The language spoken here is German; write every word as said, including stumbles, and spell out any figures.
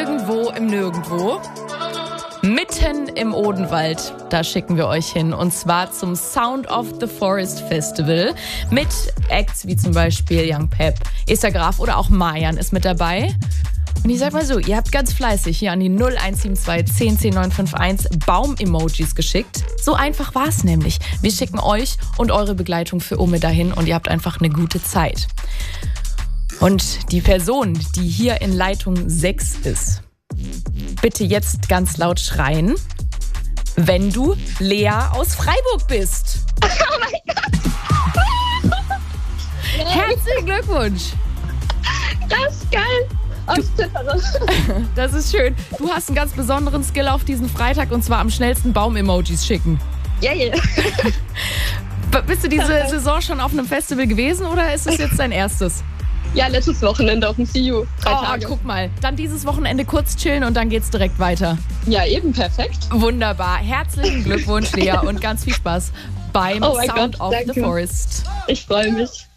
irgendwo im Nirgendwo. Mitten im Odenwald, da schicken wir euch hin. Und zwar zum Sound of the Forest Festival. Mit Acts wie zum Beispiel Young Pep, Esther Graf oder auch Marjan ist mit dabei. Und ich sag mal so, ihr habt ganz fleißig hier an die null eins sieben zwei zehn zehn neun fünf eins Baum-Emojis geschickt. So einfach war es nämlich. Wir schicken euch und eure Begleitung für Umme dahin und ihr habt einfach eine gute Zeit. Und die Person, die hier in Leitung sechs ist, bitte jetzt ganz laut schreien, wenn du Lea aus Freiburg bist. Oh mein Gott! Herzlichen Glückwunsch! Das ist geil! Oh, ich zittere. Das ist schön. Du hast einen ganz besonderen Skill auf diesen Freitag und zwar am schnellsten Baum-Emojis schicken. Ja, yeah, ja. Yeah. Bist du diese Saison schon auf einem Festival gewesen oder ist es jetzt dein erstes? Ja, letztes Wochenende auf dem C U. Drei Oh, Tage. guck mal. Dann dieses Wochenende kurz chillen und dann geht's direkt weiter. Ja, eben, perfekt. Wunderbar. Herzlichen Glückwunsch, Lea, und ganz viel Spaß beim Oh mein Sound Gott, of danke. the Forest. Ich freue mich.